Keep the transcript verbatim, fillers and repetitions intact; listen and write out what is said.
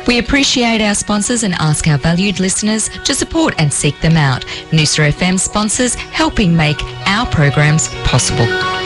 We appreciate our sponsors and ask our valued listeners to support and seek them out. Noosa F M sponsors, helping make our programs possible.